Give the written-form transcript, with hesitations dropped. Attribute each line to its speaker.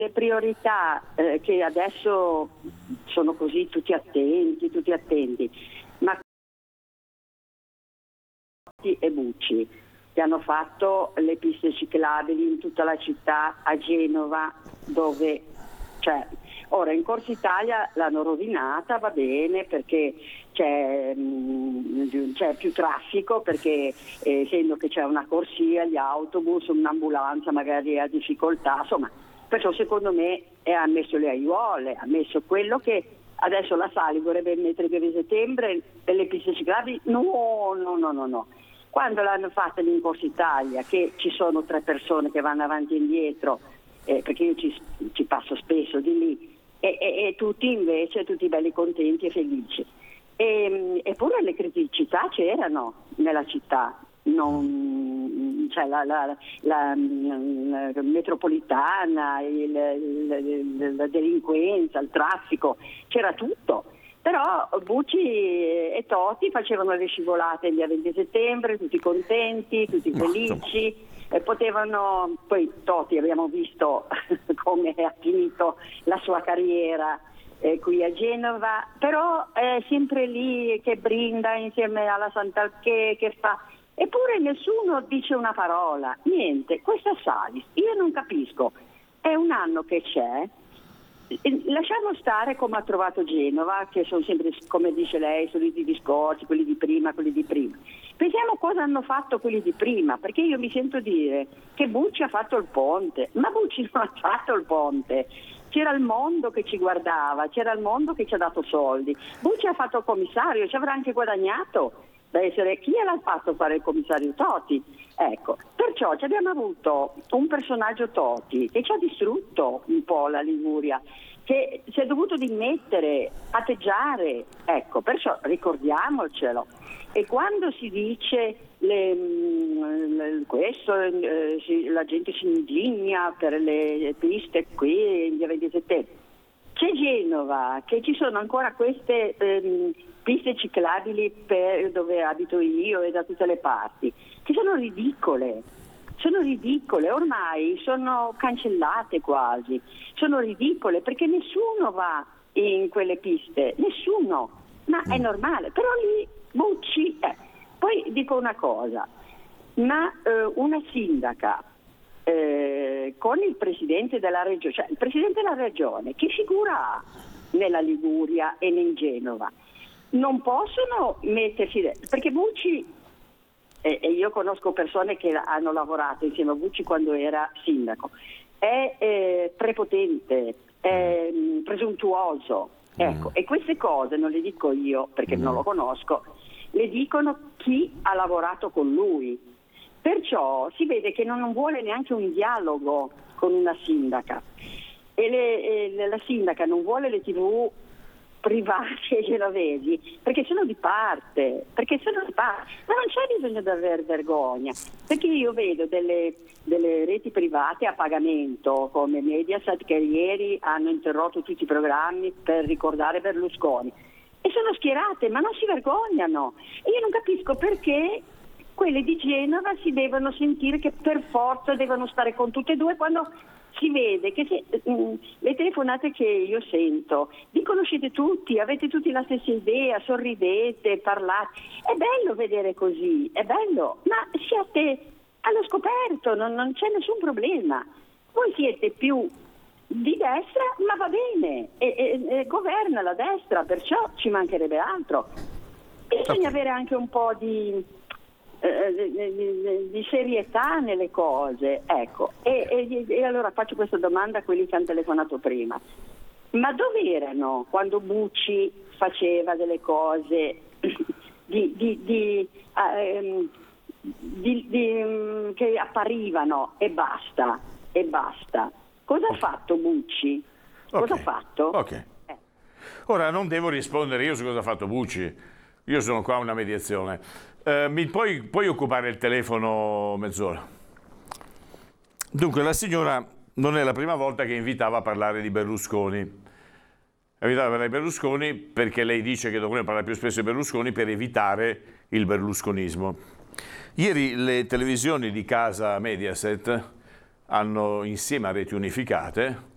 Speaker 1: Le priorità che adesso sono così tutti attenti, ma e Bucci che hanno fatto le piste ciclabili in tutta la città, a Genova, dove ora in Corsa Italia l'hanno rovinata, va bene, perché c'è più traffico, perché essendo che c'è una corsia, gli autobus, un'ambulanza magari ha difficoltà, insomma, perciò secondo me ha messo le aiuole, ha messo quello che adesso la Sali vorrebbe mettere per settembre e le piste ciclabili, no. Quando l'hanno fatta in Corsa Italia, che ci sono 3 persone che vanno avanti e indietro, perché io ci passo spesso di lì, e tutti invece, tutti belli contenti e felici. Eppure le criticità c'erano nella città, la metropolitana, la delinquenza, il traffico, c'era tutto. Però Bucci e Toti facevano le scivolate il dia 20 settembre, tutti contenti, tutti felici, potevano, poi Toti abbiamo visto come ha finito la sua carriera qui a Genova, però è sempre lì che brinda insieme alla Santalché, che fa, eppure nessuno dice una parola, niente. Questa Salis, io non capisco, è un anno che c'è. Lasciamo stare come ha trovato Genova, che sono sempre, come dice lei, soliti discorsi, quelli di prima. Pensiamo cosa hanno fatto quelli di prima, perché io mi sento dire che Bucci ha fatto il ponte, ma Bucci non ha fatto il ponte. C'era il mondo che ci guardava, c'era il mondo che ci ha dato soldi. Bucci ha fatto il commissario, ci avrà anche guadagnato da essere, chi l'ha fatto fare il commissario? Toti. Ecco, perciò ci abbiamo avuto un personaggio Toti che ci ha distrutto un po' la Liguria, che si è dovuto dimettere, patteggiare, ecco, perciò ricordiamocelo. E quando si dice la gente si indigna per le piste qui in via 20 settembre, c'è Genova, che ci sono ancora queste piste ciclabili per dove abito io e da tutte le parti, che sono ridicole, ormai sono cancellate quasi, sono ridicole perché nessuno va in quelle piste, nessuno, ma è normale, però lì Bucci. Poi dico una cosa, ma una sindaca con il presidente della regione, cioè il presidente della regione, che figura ha nella Liguria e in Genova? Non possono mettersi, perché Bucci, e io conosco persone che hanno lavorato insieme a Bucci quando era sindaco, è prepotente, è presuntuoso, ecco, e queste cose non le dico io perché non lo conosco, le dicono chi ha lavorato con lui. Perciò si vede che non vuole neanche un dialogo con una sindaca e la sindaca non vuole le TV private e genovesi perché sono di parte, ma non c'è bisogno di aver vergogna, perché io vedo delle reti private a pagamento come Mediaset che ieri hanno interrotto tutti i programmi per ricordare Berlusconi e sono schierate, ma non si vergognano, e io non capisco perché quelle di Genova si devono sentire che per forza devono stare con tutte e due, quando si vede che le telefonate che io sento vi conoscete tutti, avete tutti la stessa idea, sorridete, parlate, è bello vedere così, è bello, ma siete allo scoperto, non c'è nessun problema, voi siete più di destra, ma va bene, e governa la destra, perciò ci mancherebbe altro. Bisogna avere anche un po' di serietà nelle cose, ecco. E allora faccio questa domanda a quelli che hanno telefonato prima: ma dove erano quando Bucci faceva delle cose che apparivano e basta? Cosa ha fatto Bucci? Cosa ha fatto?
Speaker 2: Ok. Ora non devo rispondere io su cosa ha fatto Bucci, io sono qua a una mediazione. Mi puoi occupare il telefono mezz'ora? Dunque, la signora non è la prima volta che invitava a parlare di Berlusconi. Invitava a parlare di Berlusconi perché lei dice che dovremmo parlare più spesso di Berlusconi per evitare il berlusconismo. Ieri le televisioni di casa Mediaset hanno, insieme a Reti Unificate,